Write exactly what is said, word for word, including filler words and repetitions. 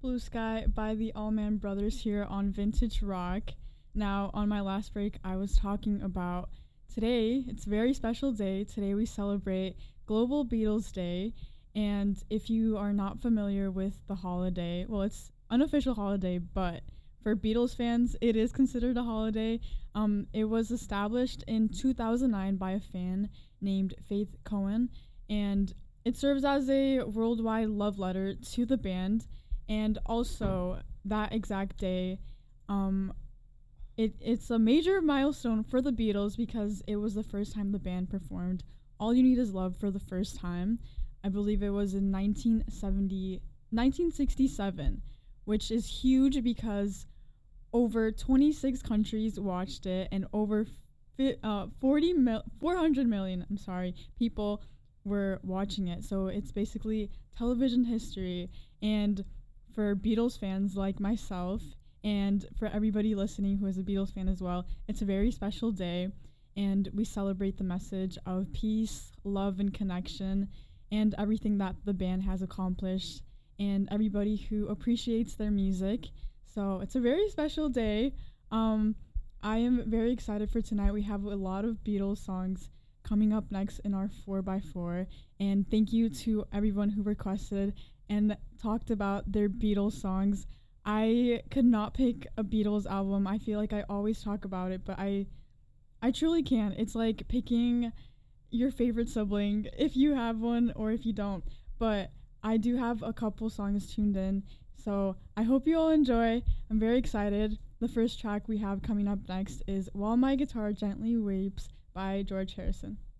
Blue Sky by the Allman Brothers here on Vintage Rock. Now, on my last break, I was talking about today. It's a very special day. Today we celebrate Global Beatles Day. And if you are not familiar with the holiday, well, it's unofficial holiday, but for Beatles fans, it is considered a holiday. Um, it was established in two thousand nine by a fan named Faith Cohen, and it serves as a worldwide love letter to the band. And also, that exact day, um, it it's a major milestone for the Beatles because it was the first time the band performed All You Need Is Love for the first time. I believe it was in nineteen seventy, nineteen sixty-seven, which is huge because over twenty-six countries watched it and over fi- uh, forty mil- four hundred million, I'm sorry, people were watching it. So it's basically television history. And for Beatles fans like myself, and for everybody listening who is a Beatles fan as well, it's a very special day, and we celebrate the message of peace, love, and connection, and everything that the band has accomplished, and everybody who appreciates their music. So it's a very special day. Um, I am very excited for tonight. We have a lot of Beatles songs coming up next in our four by four, and thank you to everyone who requested and talked about their Beatles songs. I could not pick a Beatles album. I feel like I always talk about it, but I I truly can't. It's like picking your favorite sibling if you have one or if you don't. But I do have a couple songs tuned in, so I hope you all enjoy. I'm very excited. The first track we have coming up next is While My Guitar Gently Weeps by George Harrison.